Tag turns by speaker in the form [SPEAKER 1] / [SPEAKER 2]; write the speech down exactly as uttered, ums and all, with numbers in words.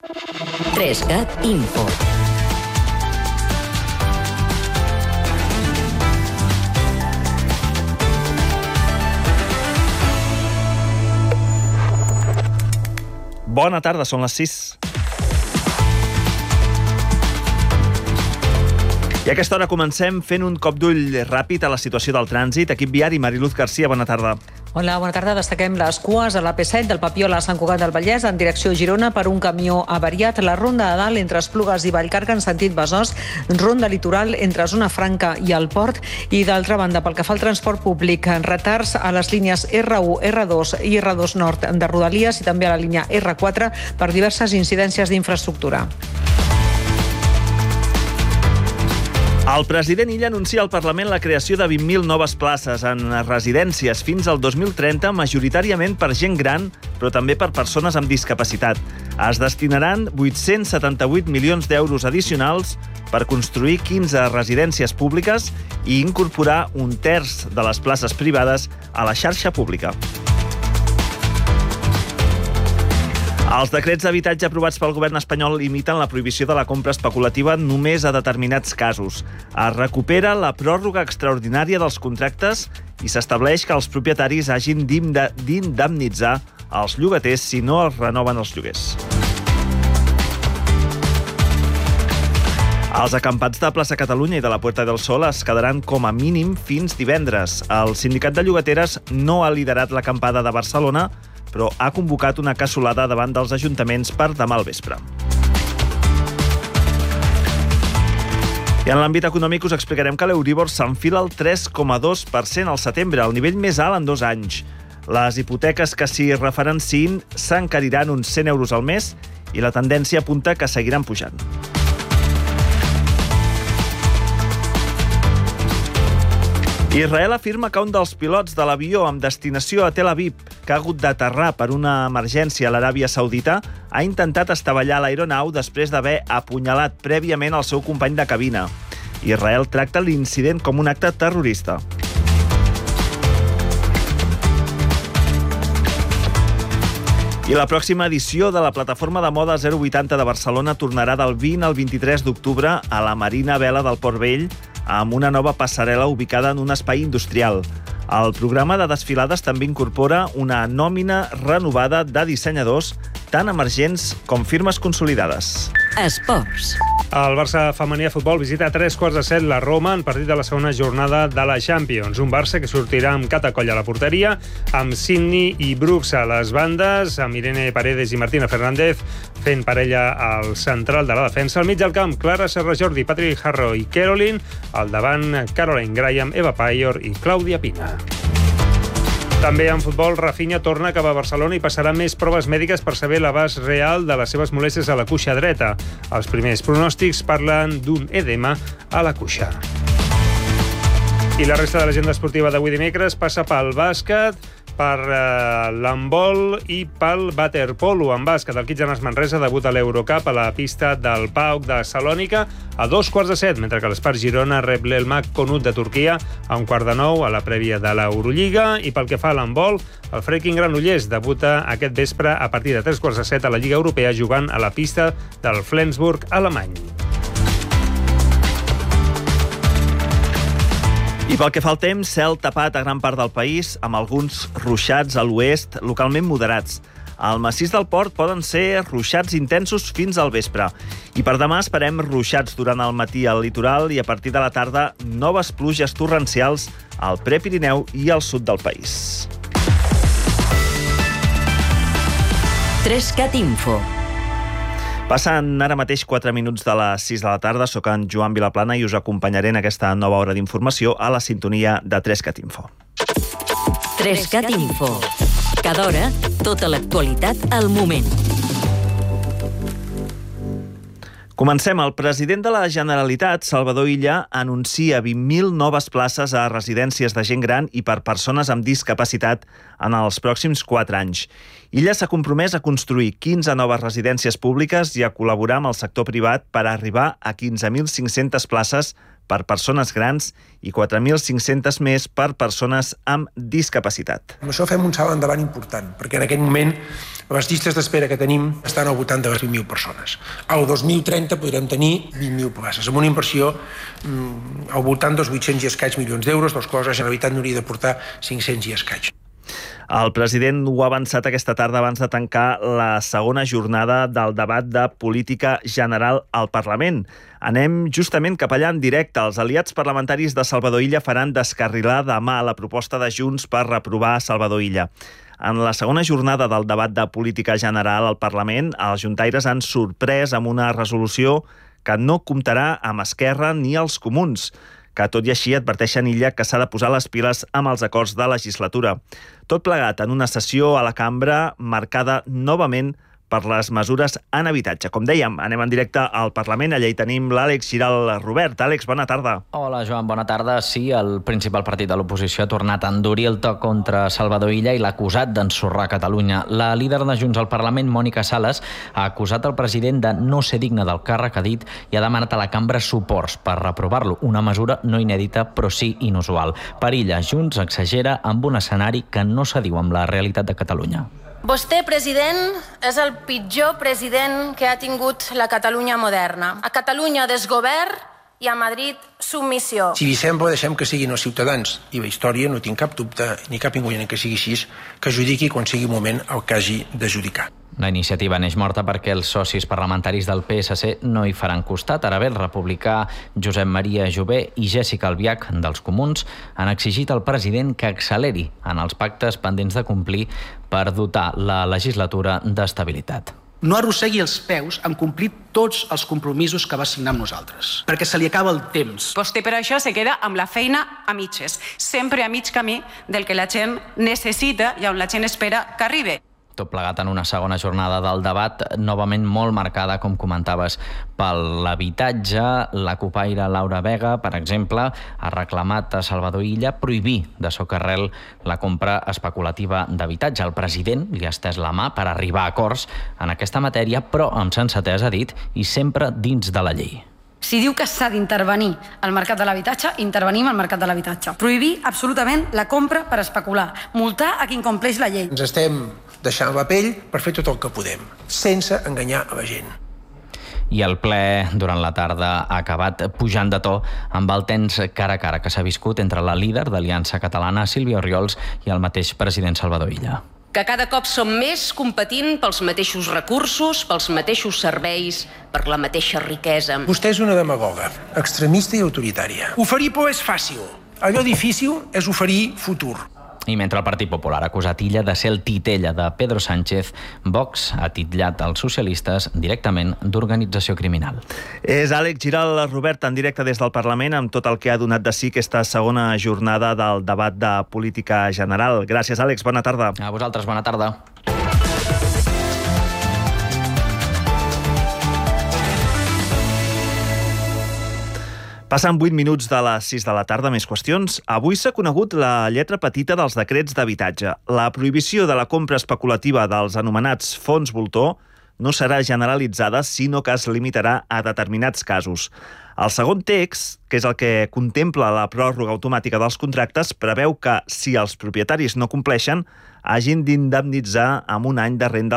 [SPEAKER 1] Trescat Info.
[SPEAKER 2] Bona tarda, són les sis. I a aquesta hora comencem fent un cop d'ull ràpid a la situació del trànsit. Equip viari, Mariluz Garcia, bona tarda.
[SPEAKER 3] Hola, bona tarda. Destaquem les cues a l'A P set del Papiol a Sant Cugat del Vallès en direcció Girona per un camió avariat. La ronda de dalt entre Esplugues i Vallcarca en sentit Besòs. Ronda litoral entre Zona Franca i el Port. I d'altra banda, pel que fa al transport públic, retards a les línies erre u, erre dos i erre dos Nord de Rodalies i també a la línia erre quatre per diverses incidències d'infraestructura.
[SPEAKER 2] El president Illa anuncia al Parlament la creació de vint mil noves places en residències fins al dos mil trenta, majoritàriament per gent gran, però també per persones amb discapacitat. Es destinaran vuit-cents setanta-vuit milions d'euros addicionals per construir quinze residències públiques i incorporar un terç de les places privades a la xarxa pública. Els decrets d'habitatge aprovats pel govern espanyol limiten la prohibició de la compra especulativa només a determinats casos. Es recupera la pròrroga extraordinària dels contractes i s'estableix que els propietaris hagin d'indemnitzar els llogaters si no els renoven els lloguers. Els acampats de Plaça Catalunya i de la Puerta del Sol es quedaran com a mínim fins divendres. El sindicat de llogateres no ha liderat l'acampada de Barcelona, però ha convocat una cassolada davant dels ajuntaments per demà al vespre. I en l'àmbit econòmic us explicarem que l'Euríbor s'enfila al tres coma dos per cent al setembre, el nivell més alt en dos anys. Les hipoteques que s'hi referenciïn s'encariran uns cent euros al mes i la tendència apunta que seguiran pujant. Israel afirma que un dels pilots de l'avió amb destinació a Tel Aviv, que ha hagut d'aterrar per una emergència a l'Aràbia Saudita, ha intentat estavellar l'aeronau després d'haver apunyalat prèviament el seu company de cabina. Israel tracta l'incident com un acte terrorista. I la pròxima edició de la plataforma de moda zero vuitanta de Barcelona tornarà del vint al vint-i-tres d'octubre a la Marina Vela del Port Vell, amb una nova passarel·la ubicada en un espai industrial. El programa de desfilades també incorpora una nòmina renovada de dissenyadors tan emergents com firmes consolidades.
[SPEAKER 1] Esports.
[SPEAKER 4] El Barça femení de futbol visita a tres quarts de set la Roma en partit de la segona jornada de la Champions. Un Barça que sortirà amb Catacoll a la porteria, amb Sidney i Brooks a les bandes, amb Irene Paredes i Martina Fernández fent parella al central de la defensa. Al mig del camp, Clara Serra Jordi, Patrick Harrow i Caroline. Al davant, Caroline Graham, Eva Payor i Clàudia Pina. També en futbol, Rafinha torna cap a Barcelona i passarà més proves mèdiques per saber l'abast real de les seves molèsties a la cuixa dreta. Els primers pronòstics parlen d'un edema a la cuixa. I la resta de l'agenda esportiva d'avui dimecres passa pel bàsquet, per uh, l'handbol i pel waterpolo. En bàsquet, el Kitchener Manresa debuta a l'Eurocup a la pista del PAOK de Salònica a dos quarts de set, mentre que l'Espar Girona rep l'Elmak Konut de Turquia a un quart de nou a la prèvia de l'Eurolliga. I pel que fa a l'handbol, el Freaking Granollers debuta aquest vespre a partir de tres quarts de set a la Lliga Europea jugant a la pista del Flensburg alemany.
[SPEAKER 2] I pel que fa al temps, cel tapat a gran part del país, amb alguns ruixats a l'oest, localment moderats. Al massís del Port poden ser ruixats intensos fins al vespre. I per demà esperem ruixats durant el matí al litoral i a partir de la tarda noves pluges torrencials al Prepirineu i al sud del país.
[SPEAKER 1] Trescat Info.
[SPEAKER 2] Passen ara mateix quatre minuts de les sis de la tarda. Soc en Joan Vilaplana i us acompanyaré en aquesta nova hora d'informació a la sintonia de Trescat Info.
[SPEAKER 1] Trescat Info. Cada hora, tota l'actualitat al moment.
[SPEAKER 2] Comencem. El president de la Generalitat, Salvador Illa, anuncia vint mil noves places a residències de gent gran i per persones amb discapacitat en els pròxims quatre anys. Illa s'ha compromès a construir quinze noves residències públiques i a col·laborar amb el sector privat per arribar a quinze mil cinc-centes places per persones grans i quatre mil cinc-centes més per persones amb discapacitat.
[SPEAKER 5] Amb això fem un salt endavant important, perquè en aquest moment les llistes d'espera que tenim estan al voltant de les vint mil persones. Al dos mil trenta podrem tenir vint mil places, amb una inversió mm, al voltant dels vuit-cents i escaig milions d'euros, dels quals la Generalitat n'hauria de portar cinc-cents i escaig.
[SPEAKER 2] El president ho ha avançat aquesta tarda abans de tancar la segona jornada del debat de política general al Parlament. Anem justament cap allà en directe. Els aliats parlamentaris de Salvador Illa faran descarrilar demà la proposta de Junts per reprovar Salvador Illa. En la segona jornada del debat de política general al Parlament, els juntaires han sorprès amb una resolució que no comptarà amb Esquerra ni els Comuns, que tot i així adverteixen Illa que s'ha de posar les piles amb els acords de legislatura. Tot plegat en una sessió a la cambra marcada novament per les mesures en habitatge. Com dèiem, anem en directe al Parlament. Allà hi tenim l'Àlex Giral Robert. Àlex, bona tarda.
[SPEAKER 6] Hola, Joan, bona tarda. Sí, el principal partit de l'oposició ha tornat a endurir el to contra Salvador Illa i l'ha acusat d'ensorrar Catalunya. La líder de Junts al Parlament, Mònica Sales, ha acusat el president de no ser digne del càrrec, ha dit, i ha demanat a la cambra suports per reprovar-lo. Una mesura no inèdita, però sí inusual. Per Illa, Junts exagera amb un escenari que no s'adiu amb la realitat de Catalunya.
[SPEAKER 7] Vostè, president, és el pitjor president que ha tingut la Catalunya moderna. A Catalunya desgovern i a Madrid submissió.
[SPEAKER 5] Si li sembla, deixem que siguin els ciutadans. I la història, no tinc cap dubte, ni cap inconvenient que sigui així, que judiqui quan sigui moment el que hagi de judicar.
[SPEAKER 6] La iniciativa neix morta perquè els socis parlamentaris del P S C no hi faran costat. Ara bé, el republicà Josep Maria Jové i Jessica Albiach, dels Comuns, han exigit al president que acceleri en els pactes pendents de complir per dotar la legislatura d'estabilitat.
[SPEAKER 8] No arrossegui els peus en complir tots els compromisos que va signar amb nosaltres, perquè se li acaba el temps.
[SPEAKER 9] Vostè per això se queda amb la feina a mitges, sempre a mig camí del que la gent necessita i on la gent espera que arribi.
[SPEAKER 6] Tot plegat en una segona jornada del debat, novament molt marcada, com comentaves, pel l'habitatge. La copaire Laura Vega, per exemple, ha reclamat a Salvador Illa prohibir de socarrel la compra especulativa d'habitatge. El president li ha estès la mà per arribar a acords en aquesta matèria, però amb sensatesa, ha dit, i sempre dins de la llei.
[SPEAKER 10] Si diu que s'ha d'intervenir al mercat de l'habitatge, intervenim al mercat de l'habitatge. Prohibir absolutament la compra per especular. Multar a qui incompleix la llei.
[SPEAKER 5] Ens estem deixant la pell per fer tot el que podem, sense enganyar a la gent.
[SPEAKER 6] I el ple durant la tarda ha acabat pujant de to amb el tens cara a cara que s'ha viscut entre la líder d'Aliança Catalana, Sílvia Orriols, i el mateix president Salvador Illa.
[SPEAKER 11] Que cada cop som més competint pels mateixos recursos, pels mateixos serveis, per la mateixa riquesa.
[SPEAKER 5] Vostè és una demagoga, extremista i autoritària. Oferir por és fàcil. Allò difícil és oferir futur.
[SPEAKER 6] I mentre el Partit Popular ha acusat Illa de ser el titella de Pedro Sánchez, Vox ha titllat els socialistes directament d'organització criminal.
[SPEAKER 2] És Àlex Giral Robert en directe des del Parlament amb tot el que ha donat de si aquesta segona jornada del debat de política general. Gràcies, Àlex. Bona tarda.
[SPEAKER 6] A vosaltres, bona tarda.
[SPEAKER 2] Passen vuit minuts de les sis de la tarda, més qüestions. Avui s'ha conegut la lletra petita dels decrets d'habitatge. La prohibició de la compra especulativa dels anomenats fons voltor no serà generalitzada, sinó que es limitarà a determinats casos. El segon text, que és el que contempla la pròrroga automàtica dels contractes, preveu que, si els propietaris no compleixen, hagin d'indemnitzar amb un any de renda